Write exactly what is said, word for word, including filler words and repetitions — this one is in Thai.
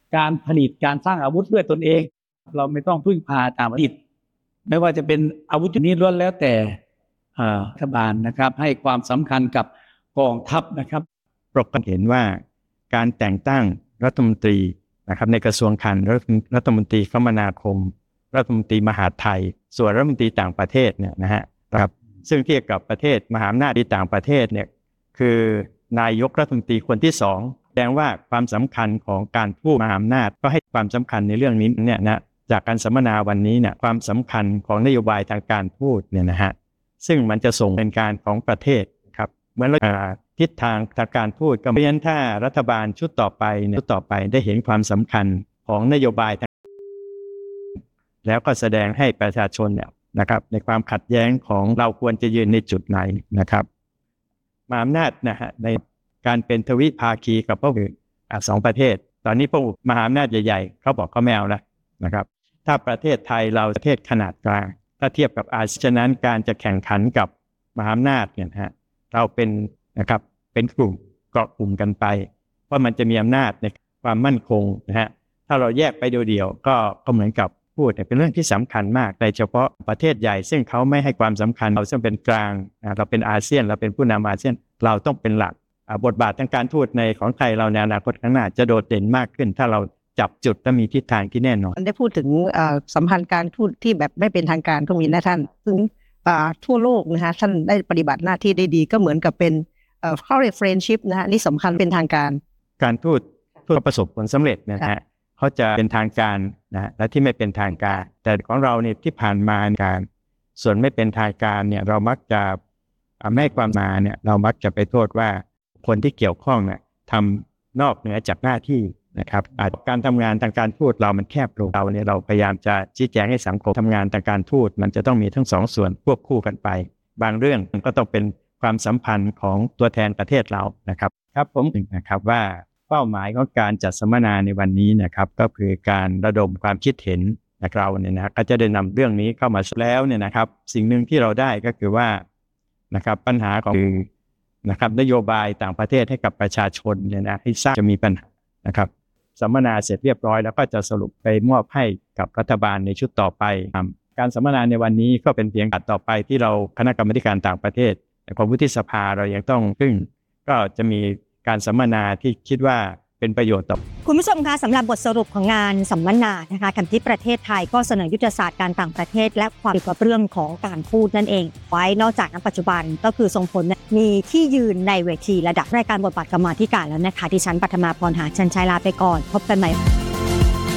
การผลิตการสร้างอาวุธด้วยตนเองเราไม่ต้องพึ่งพาต่างประเทศไม่ว่าจะเป็นอาวุธนี้ล้วนแล้วแต่รัฐบาลนะครับให้ความสำคัญกับกองทัพนะครับปรากฏเห็นว่าการแต่งตั้งรัฐมนตรีนะครับในกระทรวงคลังรัฐมนตรีคมนาคมรัฐมนตรีมหาดไทยส่วนรัฐมนตรีต่างประเทศเนี่ยนะฮะครับซึ่งเทียบกับประเทศมหาอำนาจที่ต่างประเทศเนี่ยคือนายกรัฐมนตรีคนที่สองแสดงว่าความสำคัญของการผู้มหาอำนาจก็ให้ความสำคัญในเรื่องนี้เนี่ยนะจากการสัมมนาวันนี้เนี่ยความสำคัญของนโยบายทางการทูตเนี่ยนะฮะซึ่งมันจะส่งเป็นการของประเทศครับเหมือนทิศทางทางการทูตก็เพราะฉะนั้นถ้ารัฐบาลชุดต่อไปชุดต่อไปได้เห็นความสำคัญของนโยบายแล้วก็แสดงให้ประชาชนเนี่ยนะครับในความขัดแย้งของเราควรจะยืนในจุดไหนนะครับมหาอำนาจนะฮะในการเป็นทวิภาคีกับพวกอื่นสองประเทศตอนนี้พวกมหาอำนาจใหญ่ๆเขาบอกเขาไม่เอาแล้วนะครับถ้าประเทศไทยเราประเทศขนาดกลางถ้าเทียบกับอาเซียนฉะนั้นการจะแข่งขันกับมหาอำนาจเนี่ยฮะเราเป็นนะครับเป็นกลุ่มเกาะกลุ่มกันไปเพราะมันจะมีอำนาจในความมั่นคงนะฮะถ้าเราแยกไปเดียวๆก็ก็เหมือนกับพูดเป็นเรื่องที่สำคัญมากโดยเฉพาะประเทศใหญ่ซึ่งเขาไม่ให้ความสำคัญเราซึ่งเป็นกลางเราเป็นอาเซียนเราเป็นผู้นำอาเซียนเราต้องเป็นหลักบทบาททางการทูตในของไทยเราในอนาคตข้างหน้าจะโดดเด่นมากขึ้นถ้าเราจับจุดและมีทิศทางที่แน่นอนได้พูดถึงสัมพันธ์การทูตที่แบบไม่เป็นทางการตรงนี้นะท่านซึ่งทั่วโลกนะฮะท่านได้ปฏิบัติหน้าที่ได้ดีก็เหมือนกับเป็นเขาเรียกเฟรนด์ชิพนะฮะนี่สำคัญเป็นทางการการทูตทูตประสบผลสำเร็จนะฮะเขาจะเป็นทางการนะและที่ไม่เป็นทางการแต่ของเราเนี่ยที่ผ่านมาการส่วนไม่เป็นทางการเนี่ยเรามักจะไม่ให้ความมาเนี่ยเรามักจะไปโทษว่าคนที่เกี่ยวข้องเนี่ยทำนอกเหนือจากหน้าที่นะครับการทำงานทางการทูตเรามันแคบลงเราเนี่ยเราพยายามจะชี้แจงให้สังคมทำงานทางการทูตมันจะต้องมีทั้งสองส่วนควบคู่กันไปบางเรื่องมันก็ต้องเป็นความสัมพันธ์ของตัวแทนประเทศเรานะครับครับผมถึงนะครับว่าเป้าหมายของการจัดสัมมนาในวันนี้นะครับก็คือการระดมความคิดเห็นจากเราเนี่ยนะก็จะได้นำเรื่องนี้เข้ามาแล้วเนี่ยนะครับสิ่งหนึ่งที่เราได้ก็คือว่านะครับปัญหาของนะครับนโยบายต่างประเทศให้กับประชาชนเนี่ยนะให้ทราบจะมีปัญหานะครับสัมมนาเสร็จเรียบร้อยแล้วก็จะสรุปไปมอบให้กับรัฐบาลในชุดต่อไปการสัมมนาในวันนี้ก็เป็นเพียงการต่อไปที่เราคณะกรรมการต่างประเทศของวุฒิสภาเรายังต้องพึ่งก็จะมีการสัมมนาที่คิดว่าเป็นประโยชน์ต่อคุณผู้ชมคะสำหรับบทสรุปของงานสัมมนานะคะขณะที่ประเทศไทยก็เสนอยุทธศาสตร์การต่างประเทศและความเกี่ยวกับเรื่องของการทูตนั่นเองไว้นอกจากณปัจจุบันก็คือทรงผลมีที่ยืนในเวทีระดับรายการบทบาทกรรมาธิการแล้วนะคะดิฉันปัทมาพรหาชันชัยลาไปก่อนพบกันใหม่